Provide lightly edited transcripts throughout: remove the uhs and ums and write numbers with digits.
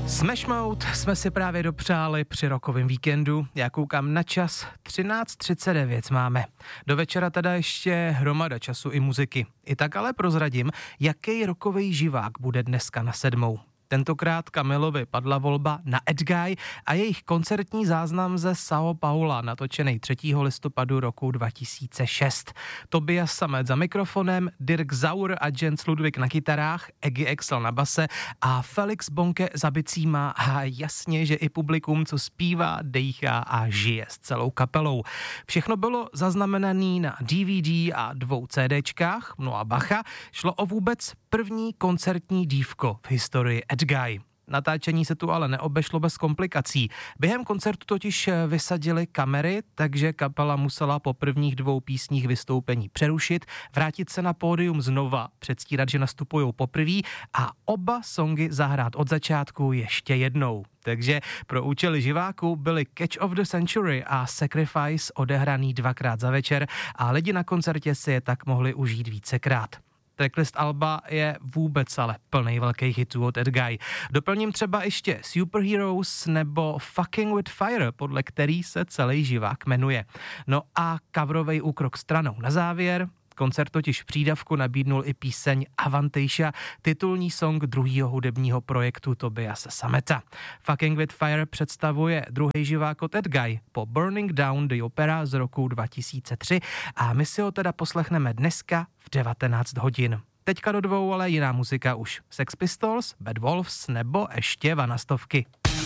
Smash Mouth jsme si právě dopřáli při rokovém víkendu. Já koukám na čas, 13:39 máme. Do večera teda ještě hromada času i muziky. I tak ale prozradím, jaký rokový živák bude dneska na 7. Tentokrát Kamilovi padla volba na Edguy a jejich koncertní záznam ze São Paula, natočený 3. listopadu roku 2006. Tobias Sammet za mikrofonem, Dirk Sauer a Jens Ludwig na kytarách, Eggy Excel na base a Felix Bonke za bicíma a jasně, že i publikum, co zpívá, dejchá a žije s celou kapelou. Všechno bylo zaznamenané na DVD a 2 CDčkách, no a bacha, šlo o vůbec první koncertní dívko v historii Edguy. Natáčení se tu ale neobešlo bez komplikací. Během koncertu totiž vysadili kamery, takže kapela musela po prvních 2 písních vystoupení přerušit, vrátit se na pódium znova, předstírat, že nastupují poprvé a oba songy zahrát od začátku ještě jednou. Takže pro účely živáků byly Catch of the Century a Sacrifice odehraný 2krát za večer a lidi na koncertě si je tak mohli užít vícekrát. Tracklist alba je vůbec ale plný velkých hitů od Edguy. Doplním třeba ještě Superheroes nebo Fucking with Fire, podle který se celý živák jmenuje. No a coverovej úkrok stranou na závěr. Koncert totiž v přídavku nabídnul i píseň Avantasia, titulní song druhého hudebního projektu Tobiase Sammeta. Fucking with Fire představuje druhý živák od Edguy po Burning Down the Opera z roku 2003 a my si ho teda poslechneme dneska v 19 hodin. Teďka do 2, ale jiná muzika už. Sex Pistols, Bad Wolves nebo ještě Vanastovky.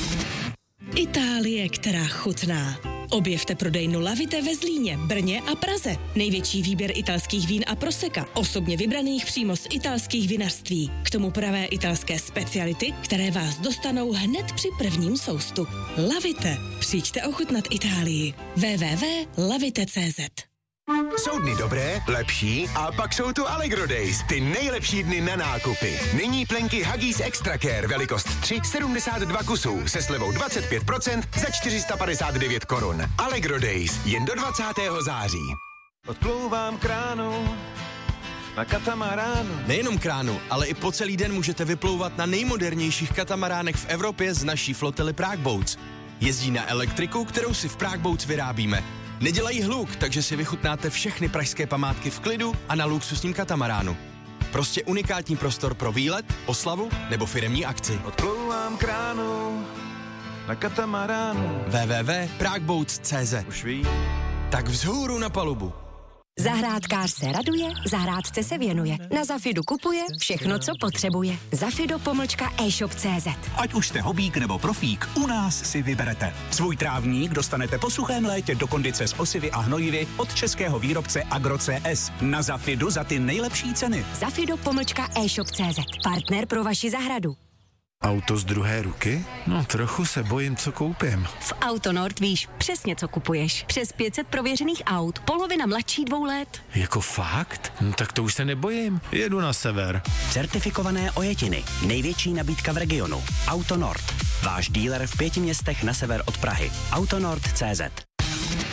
Itálie, která chutná. Objevte prodejnu Lavite ve Zlíně, Brně a Praze. Největší výběr italských vín a proseka, osobně vybraných přímo z italských vinařství. K tomu pravé italské speciality, které vás dostanou hned při prvním soustu. Lavite. Přijďte ochutnat Itálii. www.lavite.cz. Jsou dny dobré, lepší a pak jsou tu Allegro Days, ty nejlepší dny na nákupy. Nyní plenky Huggies Extra Care velikost 3, 72 kusů se slevou 25% za 459 korun. Allegro Days jen do 20. září. Odplouvám kránu na katamaránu. Nejenom kránu, ale i po celý den můžete vyplouvat na nejmodernějších katamaránech v Evropě z naší flotily Prague Boats. Jezdí na elektriku, kterou si v Prague Boats vyrábíme. Nedělají hluk, takže si vychutnáte všechny pražské památky v klidu a na luxusním katamaránu. Prostě unikátní prostor pro výlet, oslavu nebo firemní akci. Odplouvám kránu na katamaránu. www.pragueboats.cz. Už ví. Tak vzhůru na palubu. Zahrádkář se raduje, zahrádce se věnuje. Na Zafidu kupuje všechno, co potřebuje. Zafido-e-shop.cz. Ať už jste hobík nebo profík, u nás si vyberete. Svůj trávník dostanete po suchém létě do kondice s osivy a hnojivy od českého výrobce Agro-CS. Na Zafidu za ty nejlepší ceny. Zafido-e-shop.cz. Partner pro vaši zahradu. Auto z druhé ruky? No, trochu se bojím, co koupím. V Autonord víš přesně, co kupuješ. Přes 500 prověřených aut, polovina mladší 2 let. Jako fakt? No tak to už se nebojím. Jedu na sever. Certifikované ojetiny. Největší nabídka v regionu. Autonord. Váš díler v 5 městech na sever od Prahy. Autonord.cz.